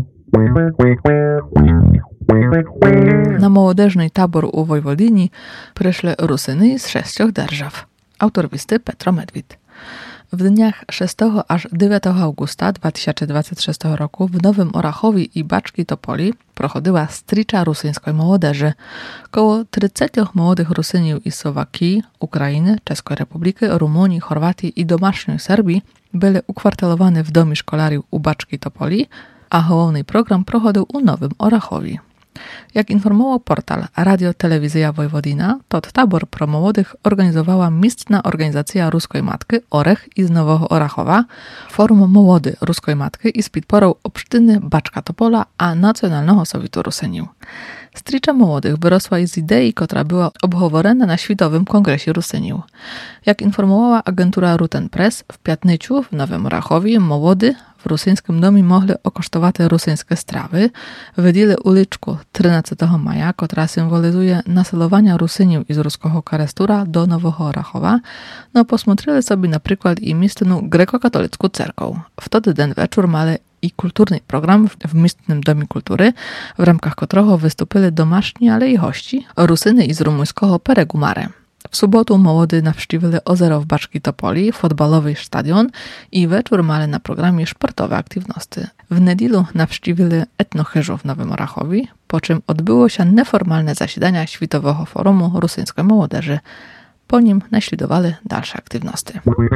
Na młodzieżny tabor u Wojwodini przyszły Rusyny z 6 держав. Autor listy Petro Medwid. W dniach 6 aż 9 augusta 2026 roku w Nowym Orachowie i Baczki Topoli prochodziła stricza rusyńskiej młodzieży. Koło 30 młodych Rusyniów i Słowakii, Ukrainy, Czeskiej Republiki, Rumunii, Chorwatii i domasznej Serbii byli ukwartelowani w domie szkolariów u Baczki Topoli, a główny program prochodził u Nowym Orachowie. Jak informował portal Radio Telewizja Wojwodina, to tabor pro młodych organizowała Mistna Organizacja Ruskiej Matki Orech i z Nowego Orachowa, Forum Młody Ruskiej Matki i z podporą Obsztyny Baczka Topola, a Nacjonalnego Sowietu Rusyniów. Stricza młodych wyrosła z idei, która była obговорена na Światowym Kongresie Rusyniów. Jak informowała agentura Ruten Press, w Piatnyciu w Nowym Orachowie młody w rusyńskim domie mogli okosztować rusyńskie strawy, wydali uliczku 13 maja, która symbolizuje naselowanie Rusyniów z ruskiego Karestura do Nowego Orachowa, no posмотрели sobie na przykład i mistną grekokatolicką cerką. W ten dzień wieczór mali i kulturny program w Mistnym Domie Kultury, w ramkach którego wystąpili domaśni, ale i gości, Rusyny z rumuńskiego Peregu Mare. W sobotu młody nawszczywili ozero w Baczki Topoli, futbolowy stadion i wieczór mali na programie sportowe aktywności. W niedzielę nawszczywili etnochyżu w Nowym Orachowie, po czym odbyło się nieformalne zasiedania Światowego Forumu Rusyńskiej Młodzieży. Po nim naśladowali dalsze aktywności.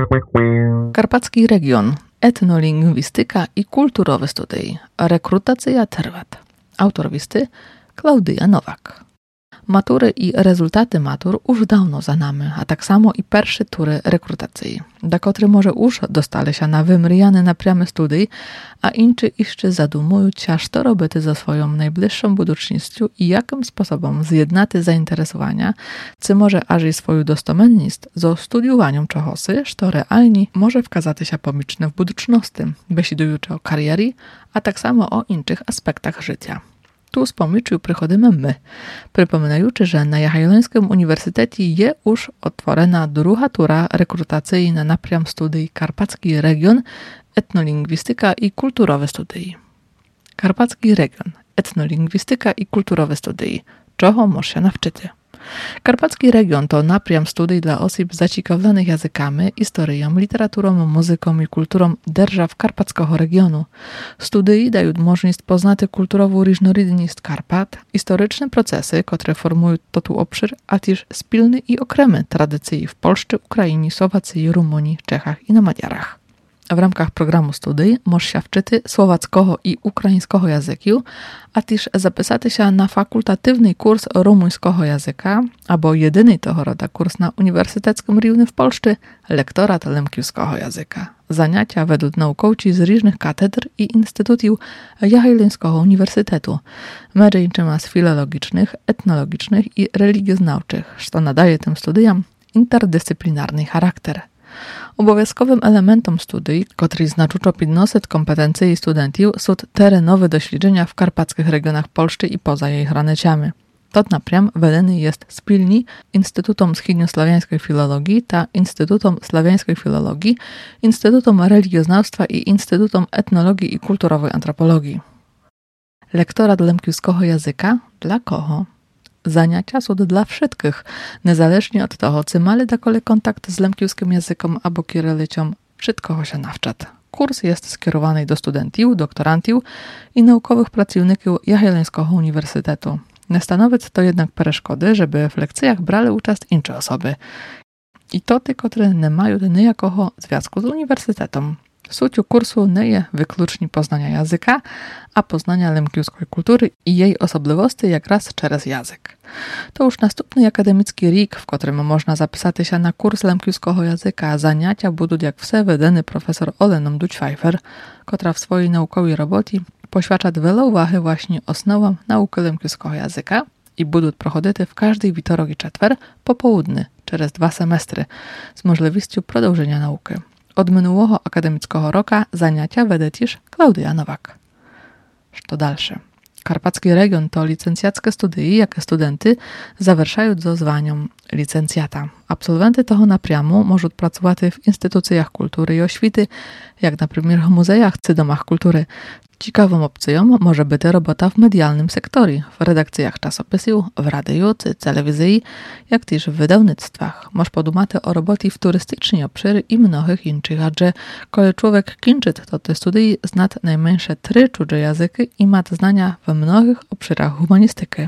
Karpacki region, etnolingwistyka i kulturowe studia, rekrutacja trwat. Autor listy Klaudia Nowak. Matury i rezultaty matur już dawno za nami, a tak samo i pierwsze tury rekrutacji, do których może już dostali się na wymryjane napramy studii, a inni jeszcze zadumują się, co robić ze swoją najbliższą budownictwem i jakim sposobem zjednać zainteresowania, czy może aż i swoją dostomenność ze studiowaniem czegoś, co realnie może wkazać się pomyczne w budownictwie, besiedując o kariery, a tak samo o innych aspektach życia. Tu z pomyczu przychodzimy my, przypominając, że na Jagiellońskim Uniwersytecie jest już otworzona druga tura rekrutacji na napram studii Karpacki Region, etnolingwistyka i kulturowe studii. Karpacki Region, etnolingwistyka i kulturowe studii. Czego można się nawczyć? Karpacki region to napram studii dla osób zaciekawionych językami, historią, literaturą, muzyką i kulturą держав Karpackiego regionu. Studii dają możliwość poznać kulturową różnorodność Karpat, historyczne procesy, które formują tu obszar, a też spilny i okremy tradycji w Polsce, Ukrainie, Słowacji, Rumunii, Czechach i na Maďarach. W ramkach programu studii można się wczyć słowackiego i ukraińskiego języków, a też zapisać się na fakultatywny kurs rumuńskiego języka, albo jedyny tego rodzaju kurs na uniwersyteckim równie w Polsce, lektorat lemkiewskiego języka. Zajęcia według naukowców z różnych katedr i instytutów Jagiellońskiego Uniwersytetu, między innymi z filologicznych, etnologicznych i religioznawczych, co nadaje tym studiom interdyscyplinarny charakter. Obowiązkowym elementem studii, który znacząco podnosi kompetencje studentów, są terenowe doświadczenia w karpackich regionach Polski i poza jej granicami. To napram wedeny jest spilni Instytutom Wschodnioslawiańskiej Filologii ta Instytutom Slawiańskiej Filologii, Instytutom Religioznawstwa i Instytutom Etnologii i Kulturowej Antropologii. Lektorat lemkівського jazyka dla koho? Заняття są dla wszystkich, niezależnie od toho, czy mali dakole kontakt z lemkівським jazykiem albo kirylicą, wszystko się nawczat. Kurs jest skierowany do studentów, doktorantów i naukowych pracowników Jagiellońskiego Uniwersytetu. Nie stanowi to jednak przeszkody, żeby w lekcjach brali udział inne osoby. I to te, które nie mają nijakiego związku z uniwersytetem. Suciu kursu nie jest wyklucznie poznania języka, a poznania lemkівської kultury i jej osobliwości jak raz przez język. To już następny akademicki rok, w którym można zapisać się na kurs lemkівського języka. Zajęcia będą jak wse wedeny profesor Oleną Dućwajfer, która w swojej naukowej robocie poświęca wiele uwagi właśnie osnowom nauki lemkівського języka i będą prochodzić w każdej wtorek i czwartek po południu, przez 2 semestry, z możliwością продовжenia nauki. Od minionego akademickiego roku zajęcia wede też Klaudia Nowak. Co dalsze? Karpacki region to licencjackie studia, jakie studenty zawieszają do zwaniem licencjata. Absolwenty tego napriamu mogą pracować w instytucjach kultury i oświty, jak na przykład w muzeach czy domach kultury. Ciekawą opcją może być robota w medialnym sektorze, w redakcjach czasopisów, w radiu czy telewizji, jak też w wydawnictwach. Może podumać o robocie w turystycznej obszary i mnogich innych, adże kiedy człowiek kończy te studia, zna najmniejsze 3 cudze języki i ma znania w mnogich obszarach humanistyki.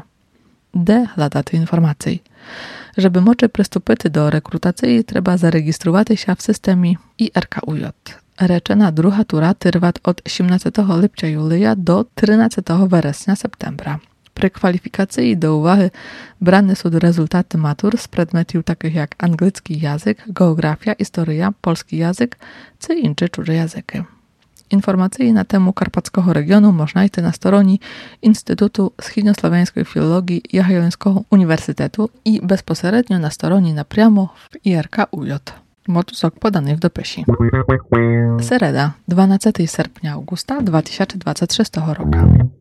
Hladać informacji. Żeby móc przystąpić do rekrutacji, trzeba zarejestrować się w systemie IRKUJ. Rečena druga tura trwa od 18 lipca julia do 13 września septembra. Przy kwalifikacji do uwagi brane są rezultaty matur z przedmiotów takich jak angielski język, geografia, historia, polski język czy inne cudze języki. Informacje na temat Karpackiego regionu można znaleźć na stronie Instytutu Wschodnioslowjańskiej Filologii Jagiellońskiego Uniwersytetu i bezpośrednio na stronie napriamo w IRKUJ. Motusok podany w dopisie. Sereda, 12 sierpnia Augusta 2026 roku.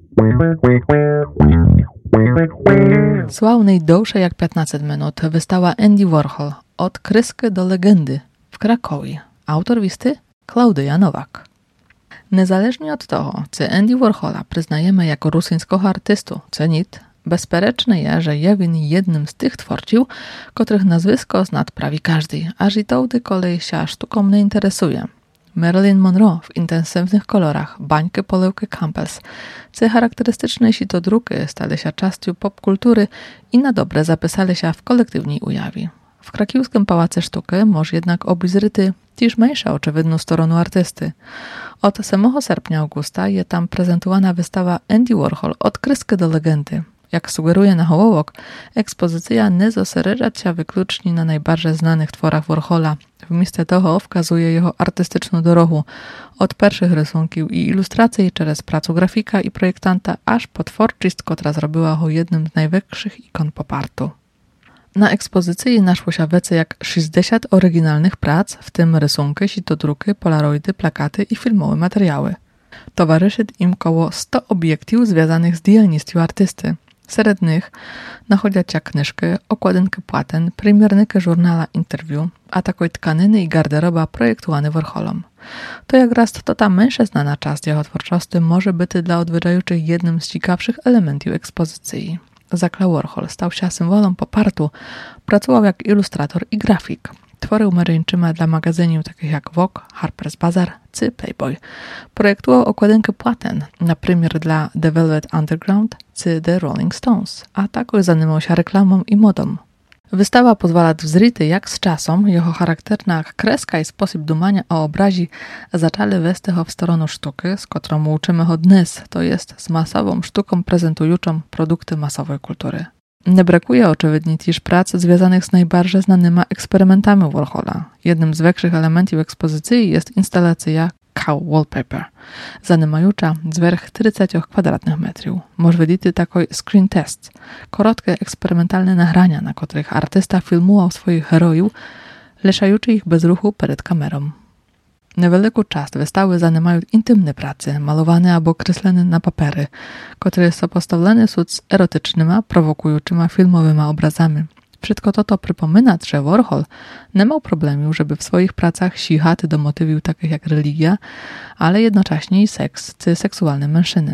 Sławnej dłuższe jak 15 minut wystała Andy Warhol od kreski do legendy w Krakowie. Autor listy Klaudia Nowak. Niezależnie od tego, czy Andy Warhola przyznajemy jako rosyjskiego artystu, czy nie, bezpereczne jest, że jest jednym z tych twórców, których nazwisko zna prawie każdy, aż i to, gdy kolej się sztuką nie interesuje. Marilyn Monroe w intensywnych kolorach, bańki polełki Campbell's, czy charakterystyczne sitodruki stali się częścią popkultury i na dobre zapisali się w kolektywnej ujawie. W krakiwskim Pałacu Sztuki może jednak obejrzeć też mniejsza oczywidną stronę artysty. Od samego sierpnia Augusta jest tam prezentowana wystawa Andy Warhol od kreski do legendy. Jak sugeruje nachołowok, ekspozycja nie zosiereża się wyklucznie na najbardziej znanych tworach Warhola. Wmiesto tego wskazuje jego artystyczną drogę od pierwszych rysunków i ilustracji przez pracę grafika i projektanta, aż po twórczość, która zrobiła go jednym z największych ikon pop artu. Na ekspozycji naszło się więcej jak 60 oryginalnych prac, w tym rysunki, sitodruki, polaroidy, plakaty i filmowe materiały. Towarzyszy im około 100 obiektów związanych z działalnością artysty. Wśród nich nachodzą się knyżki, okładynki płaten, premierniki żurnala interview, a takiej tkaniny i garderoba projektowane Warholom. To jak raz to ta mniejsza znana część jego twórczości może być dla odwiedzających jednym z ciekawszych elementów ekspozycji. Zakla Warhol stał się symbolem pop artu, pracował jak ilustrator i grafik. Tworzył ręczyma dla magazynów takich jak Vogue, Harper's Bazaar czy Playboy. Projektował okładynki płaten, na przykład dla The Velvet Underground czy The Rolling Stones, a także zajmował się reklamą i modą. Wystawa pozwala wzryć, jak z czasem jego charakterna kreska i sposób dumania o obrazie zaczęli wejść w stronę sztuki, z którą uczymy od dnes, to jest z masową sztuką prezentującą produkty masowej kultury. Nie brakuje oczywiście też prac związanych z najbardziej znanymi eksperymentami Warhola. Jednym z większych elementów ekspozycji jest instalacja Cow Wallpaper, zajmująca zwierch 30 kwadratnych metrów. Można widzieć taki screen test, krótkie eksperymentalne nagrania, na których artysta filmował swoich herojów, leszający ich bez ruchu przed kamerą. Niewielką część wystawy zajmują intymne prace, malowane albo kreslone na papiery, które są postawione z erotycznymi, prowokującymi filmowymi obrazami. Wszystko to przypomina, że Warhol nie miał problemu, żeby w swoich pracach sichać do motywów takich jak religia, ale jednocześnie i seks czy seksualne mężczyzny.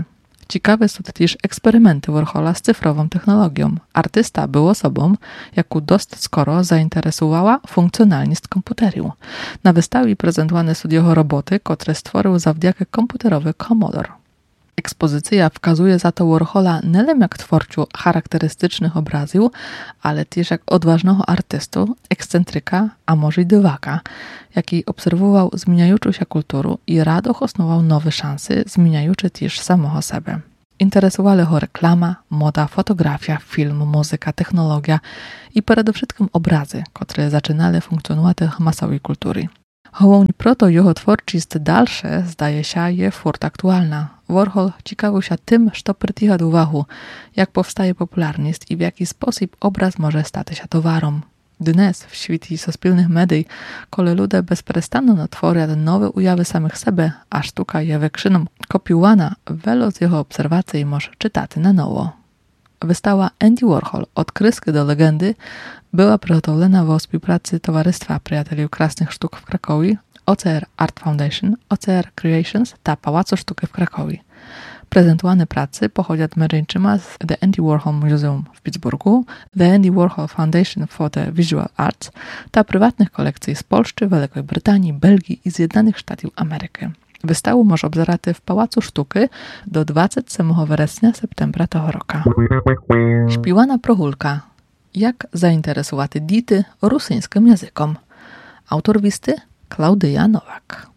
Цікаві тут теж експерименти Warhola з цифровą technologią. Artysta był osobą, jaką dość skoro zainteresowała funkcjonalність komputerів. Na wystawie prezentowane są jego roboty, które stworzył zawdzięki komputerowy Commodore. Ekspozycja wskazuje za to Warhola nie tylko jak twórczu charakterystycznych obrazów, ale też jak odważnego artystu, ekscentryka, a może i dywaka, jaki obserwował zmieniającą się kulturę i rado osnował nowe szanse, zmieniające też samego siebie. Interesowali go reklama, moda, fotografia, film, muzyka, technologia i przede wszystkim obrazy, które zaczynały funkcjonować w masowej kulturze. Hołowni proto jego twórczość dalsze, zdaje się, jest furt aktualna. Warhol ciekawił się tym, co przytycha do uwagi, jak powstaje popularność i w jaki sposób obraz może stać się towarem. Dnes, w świecie sospilnych mediów, kole ludzie bezprzestanno tworzą nowe ujawy samych siebie, a sztuka je wykrzyną kopiuwana, wiele z jego obserwacji może czytać na nowo. Wystawa Andy Warhol od kryski do legendy była przygotowana w współpracy Towarzystwa Przyjaciół Krasnych Sztuk w Krakowie, OCR Art Foundation, OCR Creations ta Pałacu Sztuki w Krakowie. Prezentowane prace pochodzą mędrzyńczyma z The Andy Warhol Museum w Pittsburghu, The Andy Warhol Foundation for the Visual Arts, ta prywatnych kolekcji z Polski, Wielkiej Brytanii, Belgii i Zjednoczonych Stanów Ameryki. Wystawę może obzerać w Pałacu Sztuki do 27 września septembra tego roku. Śpiewana prochulka. Jak zainteresować dzieci rosyjskim językiem? Autor listy Klaudyja Nowak.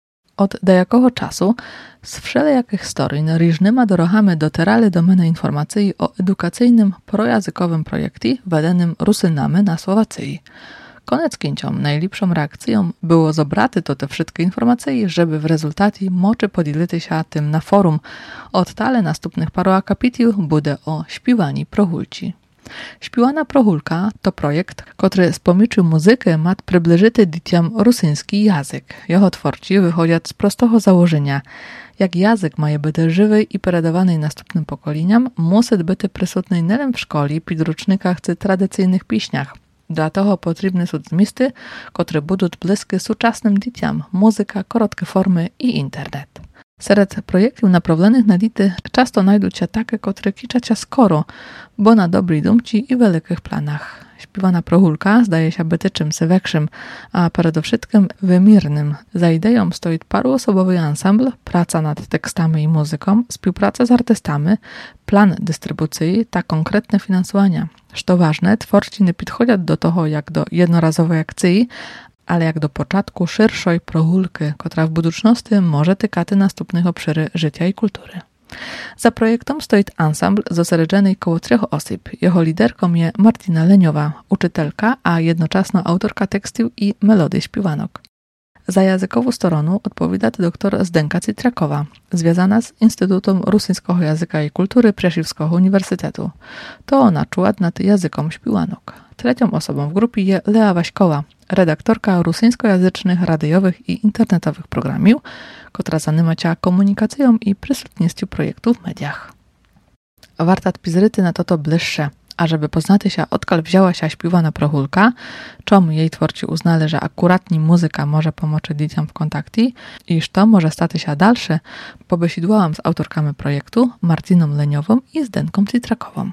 Od dejakiego czasu z wszelakich historii różnymi drogami docierali do mnie informacje o edukacyjnym projazykowym projekcie wedenym Rusynami na Słowacji. Koniec końców najlepszą reakcją było zobrać te wszystkie informacje, żeby w rezultacie moczy podzielić się tym na forum. Od tale następnych paru akapitów będzie o śpiewani prochulci. Śpiewana prochulka to projekt, który z pomocą muzyki ma przybliżyć dzieciom rosyjski język. Jego twórcy wychodzą z prostego założenia. Jak język ma być żywy i predawany następnym pokoleniom, musi być przysutny nie tylko w szkole, podręcznikach czy tradycyjnych pieśniach. Dlatego potrzebne są zmisty, które będą bliskie współczesnym dzieciom, muzyka, krótkie formy i internet. Wśród projektów naprawionych na dzieci często znajdą się takie, które kiczą się skoro, bo na dobrej dumci i wielkich planach. Śpiewana prochulka zdaje się być czymś większym, a przede wszystkim wymiernym. Za ideą stoi paruosobowy ensemble, praca nad tekstami i muzyką, współpraca z artystami, plan dystrybucji, ta konkretne finansowania. Co ważne, twórcy nie podchodzą do tego jak do jednorazowej akcji, ale jak do początku szerszej prochulki, która w budućności może tykać następnych obszary życia i kultury. Za projektem stoi ensemble zosierodzony koło 3 osób. Jego liderką jest Martina Leniowa, uczytelka, a jednocześnie autorka tekstów i melodii śpiewanok. Za językową stroną odpowiada dr Zdenka Cytrakowa, związana z Instytutem Rosyjskiego Języka i Kultury Przeszywskiego Uniwersytetu. To ona czuła nad językiem śpiewanok. Trzecią osobą w grupie jest Lea Waśkowa, redaktorka rosyjskojęzycznych radiowych i internetowych programów, która zajmuje się komunikacją i przysutnością projektów w mediach. Warto pizryty na to bliższe, a żeby poznać się, odkąd wzięła się śpiewana prochulka, czemu jej twórcy uznali, że akuratnie muzyka może pomóc dzieciom w kontakcie i że może stać się dalsze, pobesidłałam z autorkami projektu Martiną Leniową i Zdenką Cytrakową.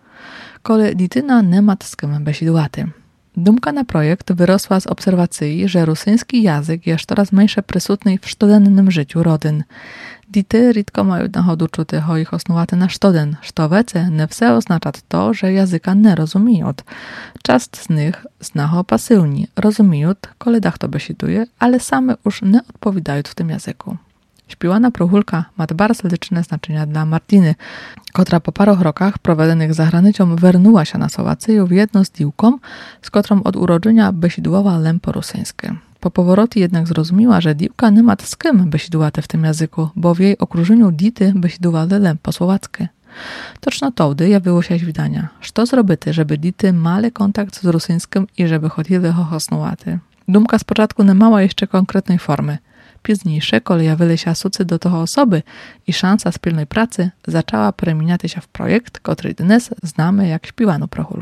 Kole dziecina nie ma z kim besidłaty. Dumka na projekt wyrosła z obserwacji, że rosyjski język jest coraz mniejsze przysutny w codziennym życiu rodzin. Dzieci rzadko mają nachodu czuty o ich osnowaty na codziennie, co wece nie wse oznacza to, że języka nie rozumieją. Część z nich zna go pasywnie, rozumieją, koledach to besiduje, ale same już nie odpowiadają w tym języku. Śpiewana prochulka ma bardzo liczne znaczenia dla Martiny, która po paru rokach prowadzonych za granicą wernuła się na Słowację w jedno z dziewką, z którą od urodzenia besidłowała lempo rosyjskie. Po powrocie jednak zrozumiała, że dziewka nie ma z kim besidłać w tym języku, bo w jej okrużeniu dzieci besidłowali lempo słowackie. Točno wtedy jawiło się widania, co zrobić, żeby dzieci miały kontakt z rosyjskim i żeby chodzili go osnować. Dumka z początku nie miała jeszcze konkretnej formy. Późniejsze, kiedy jawili się sucy do tego osoby i szansa wspólnej pracy, zaczęła przemieniać się w projekt, który dnes znamy jak śpiewaną prochulku.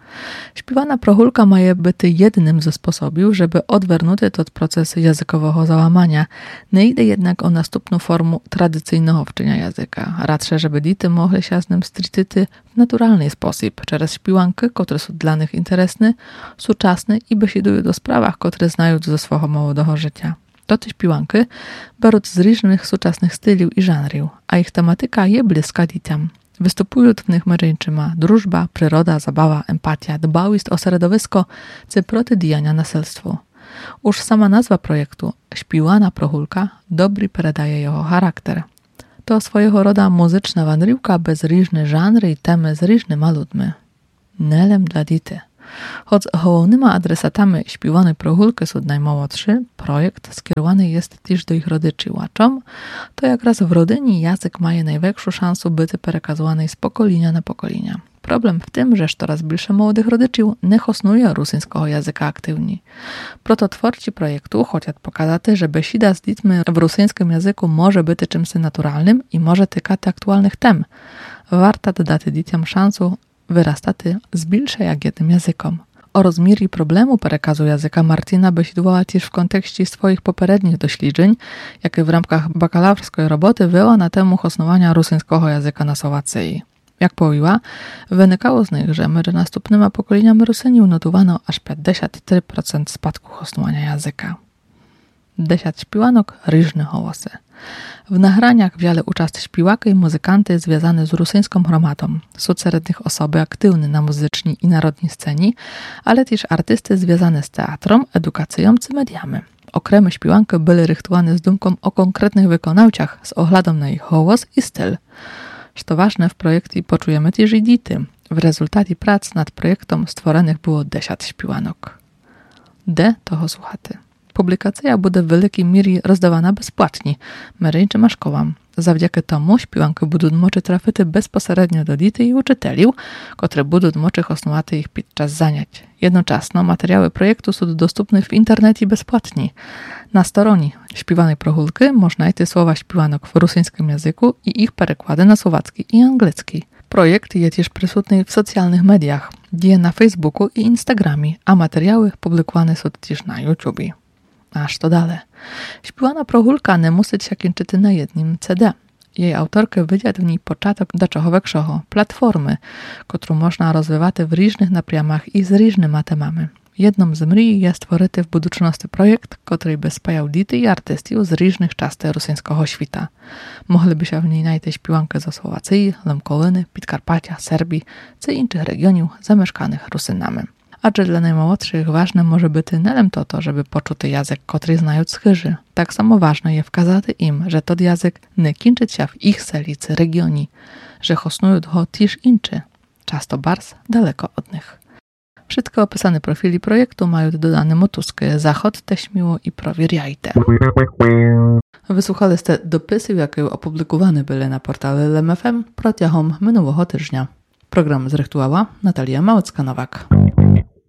Śpiewana prohulka ma byty jednym ze sposobów, żeby odвернути tot proces językowego załamania. Nie idzie jednak o następną formę tradycyjnego wczenia języka. Radsze, żeby dity mogli się z nim strityty w naturalny sposób, przez śpiewanki, które są dla nich interesne, suczasne i besiedują do sprawach, które znają ze swojego młodego życia. To te śpiewanki biorą z różnych suczasnych styliów i żanrów, a ich tematyka je bliska dzieciom. Występują w nich mężczyzna drużba, przyroda, zabawa, empatia, dbałość o środowisko, co протидіяння насильству. Już sama nazwa projektu, śpiewana prohulka, dobrze передає jego charakter. To swojego roda muzyczna wandrówka bez różnych żanry i temy z różnymi ludźmi. Nelem dla dzieci. Choć głównymi adresatami śpiewanej prohulki są najmłodszy, projekt skierowany jest też do ich rodyczy łaczom, to jak raz w rodyni język ma największą szansę być przekazywany z pokolenia na pokolenia. Problem w tym, że coraz bliższe młodych rodziców nie hosnuje rosyjskiego języka aktywni. Proto twórcy projektu chcą pokazać, że besieda z dziećmi w rosyjskim języku może być czymś naturalnym i może tykać aktualnych tem. Warto dać dzieciom szansę wyrastać z bliższe jak jednym językom. O rozmiarze problemu przekazu języka Martina besiedowała też w kontekście swoich poprzednich doświadczeń, jakie w ramach bakalawrskiej roboty wyła na temat hosnowania rosyjskiego języka na Słowacji. Jak powiedziała, wynikało z nich, że między następnymi pokoleniami Rusyniów notowano aż 53% spadku hosnowania języka. 10 śpiewanok, różne głosy. W nagraniach wiele uczestniczy śpiewaki i muzykanty związane z rosyjską gromadą. Są wśród nich osoby aktywne na muzycznej i narodnej scenie, ale też artysty związane z teatrem, edukacją czy mediami. Okremy śpiewanki były rychtowane z dumką o konkretnych wykonawcach z ogledem na ich głos i styl. Co ważne, w projekcie poczujemy też i dzieci. W rezultacie prac nad projektem stworzonych było 10 śpiewanok. Toho słuchaty. Publikacja będzie w wielkiej mierze rozdawana bezpłatnie, mężczyznom szkołom. Zawdzięki temu śpiewanki będą mogły trafić bezpośrednio do dzieci i uczyteli, które będą mogły hosnować ich podczas zajęć. Jednocześnie materiały projektu są dostępne w internecie bezpłatnie. Na stronie śpiewanej prohulki można znaleźć słowa śpiewanok w rosyjskim języku i ich przekłady na słowacki i angielski. Projekt jest też przysutny w socjalnych mediach, dzieje na Facebooku i Instagramie, a materiały publikowane są też na YouTube. Aż to dalej. Śpiewana prohulka nie musi się kończyć na jednym CD. Jej autorka wydziadł w niej początek do czegoś większego, platformy, którą można rozwijać w różnych naprzemiach i z różnymi temami. Jedną z mrii jest stworzyć w budżetności projekt, który by spajał dzieci i artystów z różnych części rosyjskiego świata. Mogliby się w niej znaleźć śpiewanki ze Słowacji, Lemkoliny, Podkarpacia, Serbii czy innych regionów zamieszkanych Rusynami. A że dla najmłodszych ważne może być nie to, żeby poczuć język, który znają z chyży. Tak samo ważne jest wskazać im, że to język nie kończy się w ich selicy, regionie, że hosnują go też inczy, często bardzo daleko od nich. Wszystkie opisane profili projektu mają dodane motuski Zachod, Teśmiło i Prowierjajte. Wysłuchaliście dopisów, jakie opublikowane były na portalu LMFM протягом minionego tygodnia. Program zrektowała Natalia Małecka-Nowak.